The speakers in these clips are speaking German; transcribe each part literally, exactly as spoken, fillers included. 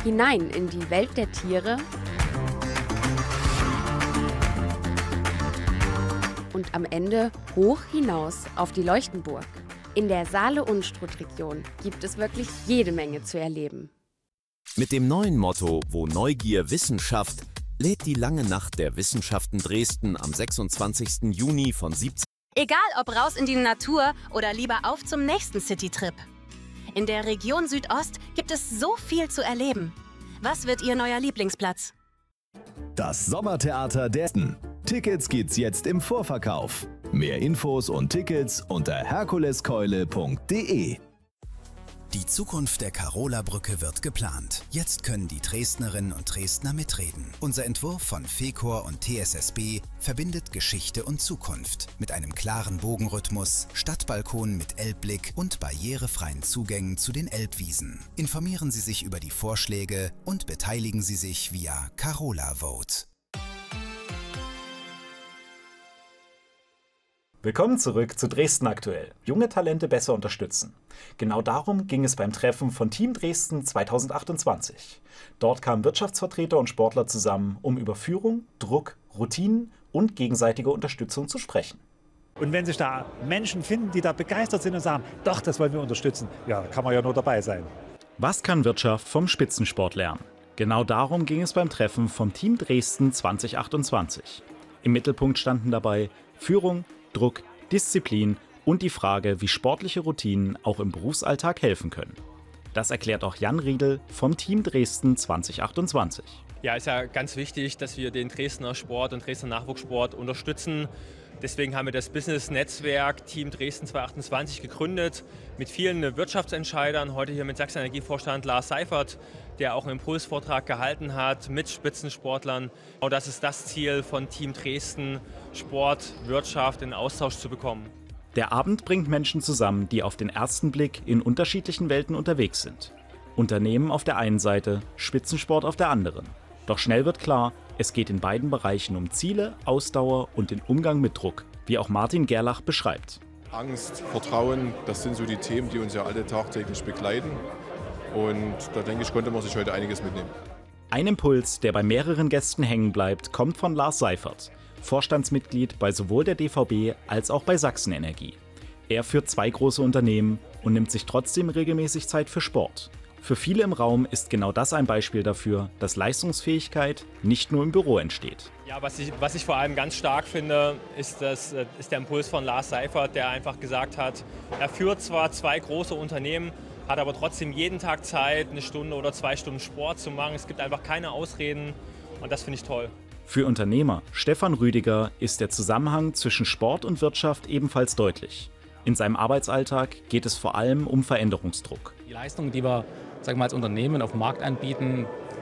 hinein in die Welt der Tiere und am Ende hoch hinaus auf die Leuchtenburg. In der Saale-Unstrut-Region gibt es wirklich jede Menge zu erleben. Mit dem neuen Motto „Wo Neugier Wissenschaft" lädt die Lange Nacht der Wissenschaften Dresden am sechsundzwanzigsten Juni von siebzehn. Egal ob raus in die Natur oder lieber auf zum nächsten Citytrip. In der Region Südost gibt es so viel zu erleben. Was wird Ihr neuer Lieblingsplatz? Das Sommertheater Dresden. Tickets gibt's jetzt im Vorverkauf. Mehr Infos und Tickets unter herkuleskeule punkt de. Die Zukunft der Karola-Brücke wird geplant. Jetzt können die Dresdnerinnen und Dresdner mitreden. Unser Entwurf von FECOR und T S S B verbindet Geschichte und Zukunft mit einem klaren Bogenrhythmus, Stadtbalkonen mit Elbblick und barrierefreien Zugängen zu den Elbwiesen. Informieren Sie sich über die Vorschläge und beteiligen Sie sich via Karola Vote. Willkommen zurück zu Dresden aktuell. Junge Talente besser unterstützen. Genau darum ging es beim Treffen von Team Dresden zweitausendachtundzwanzig. Dort kamen Wirtschaftsvertreter und Sportler zusammen, um über Führung, Druck, Routinen und gegenseitige Unterstützung zu sprechen. Und wenn sich da Menschen finden, die da begeistert sind und sagen, doch, das wollen wir unterstützen, ja, kann man ja nur dabei sein. Was kann Wirtschaft vom Spitzensport lernen? Genau darum ging es beim Treffen vom Team Dresden zweitausendachtundzwanzig. Im Mittelpunkt standen dabei Führung, Druck, Disziplin und die Frage, wie sportliche Routinen auch im Berufsalltag helfen können. Das erklärt auch Jan Riedel vom Team Dresden zweitausendachtundzwanzig. Ja, ist ja ganz wichtig, dass wir den Dresdner Sport und Dresdner Nachwuchssport unterstützen. Deswegen haben wir das Business-Netzwerk Team Dresden zweitausendachtundzwanzig gegründet mit vielen Wirtschaftsentscheidern. Heute hier mit Sachsen-Energie-Vorstand Lars Seifert, der auch einen Impulsvortrag gehalten hat mit Spitzensportlern. Und das ist das Ziel von Team Dresden, Sport, Wirtschaft in Austausch zu bekommen. Der Abend bringt Menschen zusammen, die auf den ersten Blick in unterschiedlichen Welten unterwegs sind. Unternehmen auf der einen Seite, Spitzensport auf der anderen. Doch schnell wird klar, es geht in beiden Bereichen um Ziele, Ausdauer und den Umgang mit Druck, wie auch Martin Gerlach beschreibt. Angst, Vertrauen, das sind so die Themen, die uns ja alle tagtäglich begleiten. Und da denke ich, konnte man sich heute einiges mitnehmen. Ein Impuls, der bei mehreren Gästen hängen bleibt, kommt von Lars Seifert, Vorstandsmitglied bei sowohl der D V B als auch bei Sachsen-Energie. Er führt zwei große Unternehmen und nimmt sich trotzdem regelmäßig Zeit für Sport. Für viele im Raum ist genau das ein Beispiel dafür, dass Leistungsfähigkeit nicht nur im Büro entsteht. Ja, was ich, was ich vor allem ganz stark finde, ist, das, ist der Impuls von Lars Seifert, der einfach gesagt hat, er führt zwar zwei große Unternehmen, hat aber trotzdem jeden Tag Zeit, eine Stunde oder zwei Stunden Sport zu machen. Es gibt einfach keine Ausreden und das finde ich toll. Für Unternehmer Stefan Rüdiger ist der Zusammenhang zwischen Sport und Wirtschaft ebenfalls deutlich. In seinem Arbeitsalltag geht es vor allem um Veränderungsdruck. Die Leistung, die wir sagen wir mal, als Unternehmen auf dem Markt anbieten,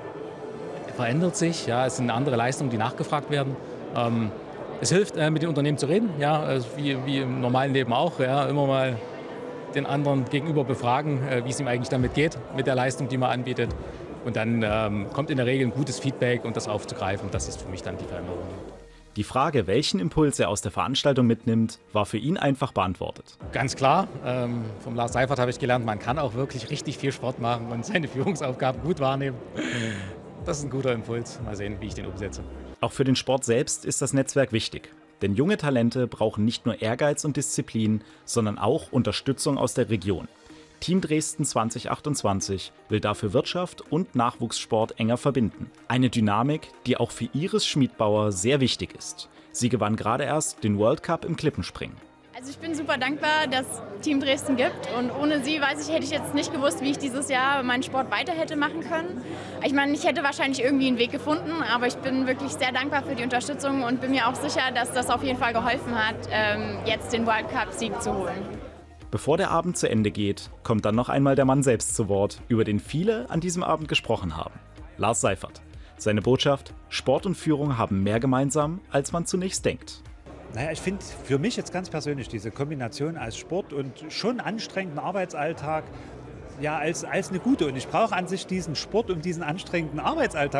verändert sich. Ja, es sind andere Leistungen, die nachgefragt werden. Ähm, es hilft, äh, mit den Unternehmen zu reden, ja, also wie, wie im normalen Leben auch. Ja, immer mal den anderen gegenüber befragen, äh, wie es ihm eigentlich damit geht, mit der Leistung, die man anbietet. Und dann ähm, kommt in der Regel ein gutes Feedback und das aufzugreifen, das ist für mich dann die Veränderung. Die Frage, welchen Impuls er aus der Veranstaltung mitnimmt, war für ihn einfach beantwortet. Ganz klar, ähm, vom Lars Seifert habe ich gelernt, man kann auch wirklich richtig viel Sport machen und seine Führungsaufgaben gut wahrnehmen. Das ist ein guter Impuls. Mal sehen, wie ich den umsetze. Auch für den Sport selbst ist das Netzwerk wichtig. Denn junge Talente brauchen nicht nur Ehrgeiz und Disziplin, sondern auch Unterstützung aus der Region. Team Dresden zweitausendachtundzwanzig will dafür Wirtschaft und Nachwuchssport enger verbinden. Eine Dynamik, die auch für Iris Schmiedbauer sehr wichtig ist. Sie gewann gerade erst den World Cup im Klippenspringen. Also ich bin super dankbar, dass es Team Dresden gibt und ohne sie, weiß ich, hätte ich jetzt nicht gewusst, wie ich dieses Jahr meinen Sport weiter hätte machen können. Ich meine, ich hätte wahrscheinlich irgendwie einen Weg gefunden, aber ich bin wirklich sehr dankbar für die Unterstützung und bin mir auch sicher, dass das auf jeden Fall geholfen hat, jetzt den World Cup-Sieg zu holen. Bevor der Abend zu Ende geht, kommt dann noch einmal der Mann selbst zu Wort, über den viele an diesem Abend gesprochen haben. Lars Seifert. Seine Botschaft: Sport und Führung haben mehr gemeinsam, als man zunächst denkt. Naja, ich finde für mich jetzt ganz persönlich diese Kombination als Sport und schon anstrengenden Arbeitsalltag ja als, als eine gute. Und ich brauche an sich diesen Sport und diesen anstrengenden Arbeitsalltag.